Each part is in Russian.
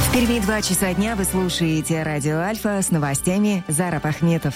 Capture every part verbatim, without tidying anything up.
В Перми два часа дня, вы слушаете радио Альфа с новостями. Зараб Ахметов.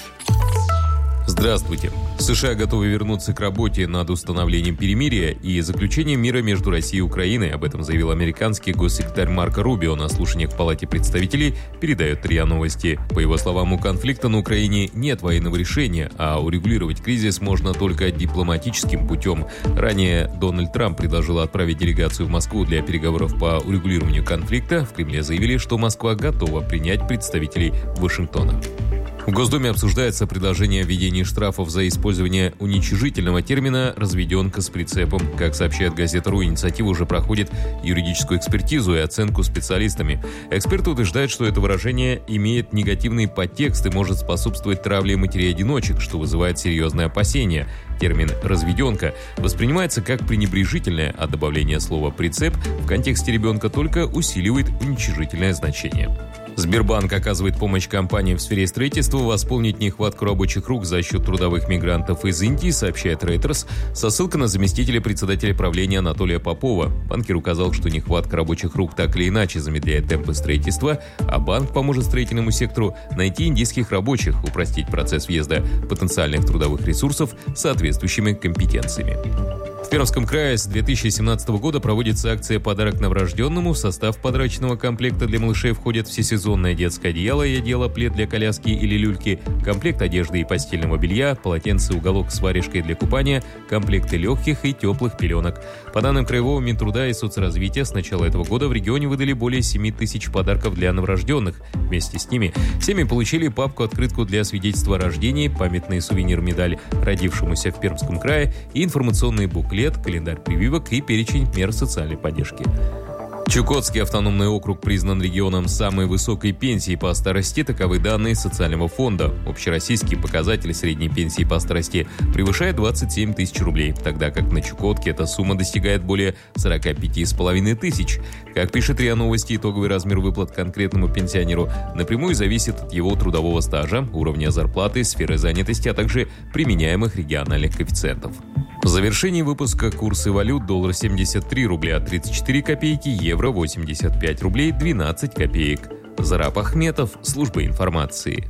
Здравствуйте. США готовы вернуться к работе над установлением перемирия и заключением мира между Россией и Украиной. Об этом заявил американский госсекретарь Марко Рубио на слушаниях в Палате представителей, передает РИА Новости. По его словам, у конфликта на Украине нет военного решения, а урегулировать кризис можно только дипломатическим путем. Ранее Дональд Трамп предложил отправить делегацию в Москву для переговоров по урегулированию конфликта. В Кремле заявили, что Москва готова принять представителей Вашингтона. В Госдуме обсуждается предложение о введении штрафов за использование уничижительного термина «разведенка с прицепом». Как сообщает газета «РУ», инициатива уже проходит юридическую экспертизу и оценку специалистами. Эксперты утверждают, что это выражение имеет негативный подтекст и может способствовать травле матерей-одиночек, что вызывает серьезные опасения. Термин «разведенка» воспринимается как пренебрежительное, а добавление слова «прицеп» в контексте ребенка только усиливает уничижительное значение. Сбербанк оказывает помощь компаниям в сфере строительства восполнить нехватку рабочих рук за счет трудовых мигрантов из Индии, сообщает Reuters, со ссылкой на заместителя председателя правления Анатолия Попова. Банкир указал, что нехватка рабочих рук так или иначе замедляет темпы строительства, а банк поможет строительному сектору найти индийских рабочих, упростить процесс въезда потенциальных трудовых ресурсов с соответствующими компетенциями. В Пермском крае с две тысячи семнадцатого года проводится акция «Подарок новорожденному». В состав подарочного комплекта для малышей входят всесезонное детское одеяло и одеяло, плед для коляски или люльки, комплект одежды и постельного белья, полотенце, уголок с варежкой для купания, комплекты легких и теплых пеленок. По данным Краевого Минтруда и соцразвития, с начала этого года в регионе выдали более семи тысяч подарков для новорожденных. Вместе с ними семьи получили папку-открытку для свидетельства о рождении, памятный сувенир-медаль родившемуся в Пермском крае и информационный буклет, календарь прививок и перечень мер социальной поддержки. Чукотский автономный округ признан регионом самой высокой пенсии по старости, таковы данные Социального фонда. Общероссийский показатель средней пенсии по старости превышает двадцать семь тысяч рублей, тогда как на Чукотке эта сумма достигает более сорок пять с половиной тысяч. Как пишет РИА Новости, итоговый размер выплат конкретному пенсионеру напрямую зависит от его трудового стажа, уровня зарплаты, сферы занятости, а также применяемых региональных коэффициентов. В завершении выпуска курсы валют: доллар семьдесят три рубля тридцать четыре копейки, евро восемьдесят пять рублей двенадцать копеек. Зараб Ахметов, служба информации.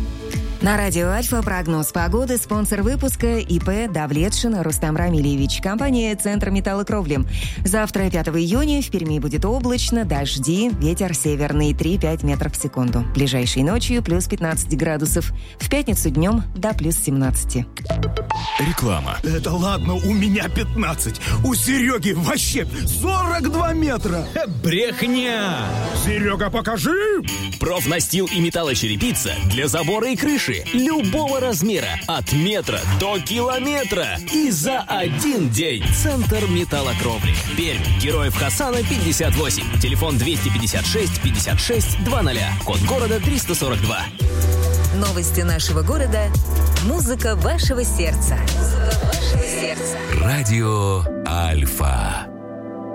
На радио Альфа прогноз погоды, спонсор выпуска ИП Давлетшин Рустам Рамильевич, компания «Центр металлокровли». Завтра, пятого июня, в Перми будет облачно, дожди, ветер северный три-пять метров в секунду. Ближайшей ночью плюс пятнадцать градусов, в пятницу днем до плюс семнадцать. Реклама. Это ладно, у меня пятнадцать, у Сереги вообще сорок два метра. Брехня! Серега, покажи! Профнастил и металлочерепица для забора и крыши любого размера, от метра до километра. И за один день. Центр металлокровли. Пермь. Героев Хасана, пятьдесят восемь. Телефон двести пятьдесят шесть пятьдесят шесть двадцать. Код города триста сорок два. Новости нашего города. Музыка вашего сердца. Музыка вашего сердца. Радио Альфа.